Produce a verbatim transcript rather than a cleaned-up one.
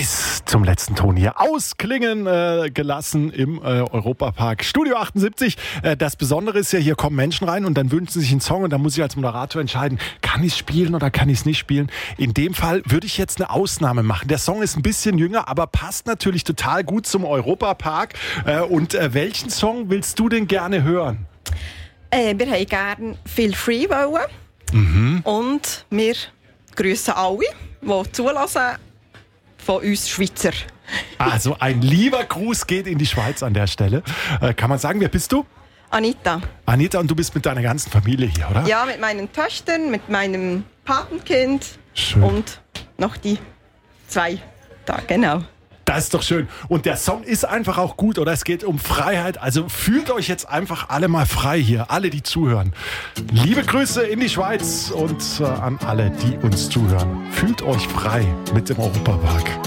bis zum letzten Ton hier ausklingen äh, gelassen im äh, Europapark Studio achtundsiebzig. Äh, das Besondere ist ja, hier kommen Menschen rein und dann wünschen sie sich einen Song und dann muss ich als Moderator entscheiden, kann ich es spielen oder kann ich es nicht spielen. In dem Fall würde ich jetzt eine Ausnahme machen. Der Song ist ein bisschen jünger, aber passt natürlich total gut zum Europapark. Äh, und äh, welchen Song willst du denn gerne hören? Äh, wir haben gerne «Feel Free» wollen. Mhm. Und wir grüßen alle, die zulassen, von uns Schweizer. Also ein lieber Gruß geht in die Schweiz an der Stelle. Äh, kann man sagen, wer bist du? Anita. Anita, und du bist mit deiner ganzen Familie hier, oder? Ja, mit meinen Töchtern, mit meinem Patenkind. Schön. Und noch die zwei da, genau. Das ist doch schön. Und der Song ist einfach auch gut, oder? Es geht um Freiheit. Also fühlt euch jetzt einfach alle mal frei hier, alle, die zuhören. Liebe Grüße in die Schweiz und äh, an alle, die uns zuhören. Fühlt euch frei mit dem Europapark.